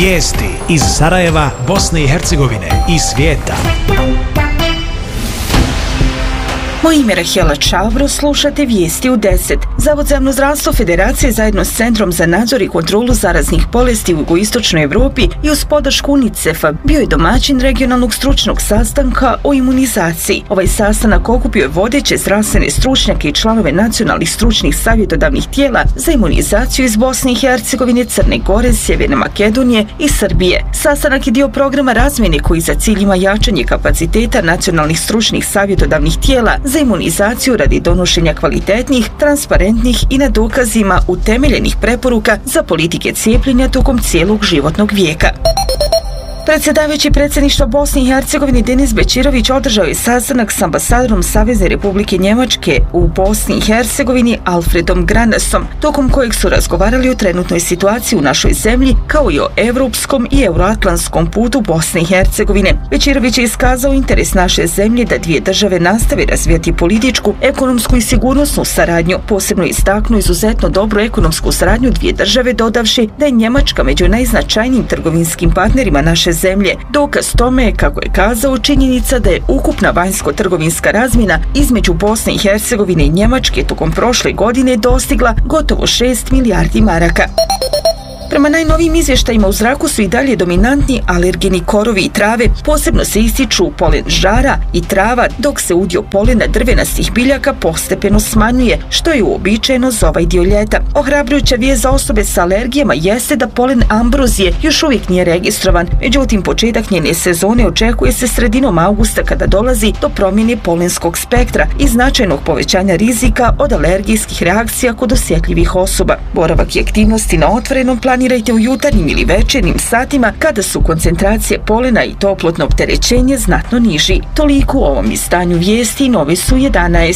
Vijesti iz Sarajeva, Bosne i Hercegovine i svijeta. Moje ime je Rahela Čalbro, slušate Vijesti u 10. Zavod za javno zdravstvo Federacije zajedno s Centrom za nadzor i kontrolu zaraznih bolesti u jugoistočnoj Evropi i uz podršku UNICEF-a bio je domaćin regionalnog stručnog sastanka o imunizaciji. Ovaj sastanak okupio je vodeće zdravstvene stručnjake i članove nacionalnih stručnih savjetodavnih tijela za imunizaciju iz Bosne i Hercegovine, Crne Gore, Sjeverne Makedonije i Srbije. Sastanak je dio programa razmjene koji za cilj ima jačanje kapaciteta nacionalnih stručnih savjetodavnih tijela za imunizaciju radi donošenja kvalitetnih, transparentnih i na dokazima utemeljenih preporuka za politike cijepljenja tokom cijelog životnog vijeka. Predsjedavajući predsjedništva Bosne i Hercegovine Denis Bećirović održao je sastanak s ambasadorom Savezne Republike Njemačke u Bosni i Hercegovini Alfredom Granasom, tokom kojeg su razgovarali o trenutnoj situaciji u našoj zemlji kao i o evropskom i euroatlantskom putu Bosne i Hercegovine. Bećirović je iskazao interes naše zemlje da dvije države nastave razvijati političku, ekonomsku i sigurnosnu saradnju, posebno istaknuo izuzetno dobru ekonomsku saradnju dvije države, dodavši da je Njemačka među najznačajnijim trgovinskim partnerima naše zemlje. Dokaz tome je, kako je kazao, činjenica da je ukupna vanjsko-trgovinska razmjena između Bosne i Hercegovine i Njemačke tokom prošle godine dostigla gotovo 6 milijardi maraka. Prema najnovijim izvještajima u zraku su i dalje dominantni alergeni korovi i trave, posebno se ističu polen žara i trava, dok se udio polena drvenastih biljaka postepeno smanjuje, što je uobičajeno za ovaj dio ljeta. Ohrabrujuća vijest za osobe sa alergijama jeste da polen ambrozije još uvijek nije registrovan, međutim početak njene sezone očekuje se sredinom avgusta kada dolazi do promjene polenskog spektra i značajnog povećanja rizika od alergijskih reakcija kod osjetljivih osoba. Boravak i aktivnosti na otvorenom planirajte u jutarnjim ili večernjim satima kada su koncentracije polena i toplotno opterećenje znatno niži. Toliko u ovom izdanju vijesti, novi su 11.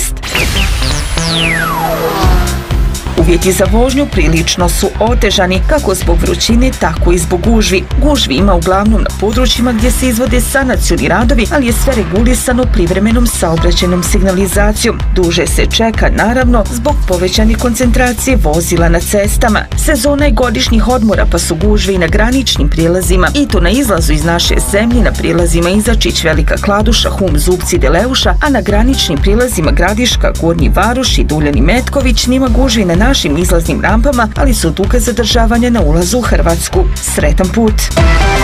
Uvjeti za vožnju prilično su otežani, kako zbog vrućine, tako i zbog gužvi. Gužvi ima uglavnom na područjima gdje se izvode sanacioni radovi, ali je sve regulisano privremenom saobraćajnom signalizacijom. Duže se čeka, naravno, zbog povećane koncentracije vozila na cestama. Sezona je godišnjih odmora, pa su gužve i na graničnim prijelazima, i to na izlazu iz naše zemlje na prijelazima Izačić, Velika Kladuša, Hum, Zubci, Deleuša, a na graničnim prijelazima Gradiška, Gornji Varoš i Duljani Metković nema gužvi na našim izlaznim rampama, ali su duga zadržavanja na ulazu u Hrvatsku. Sretan put!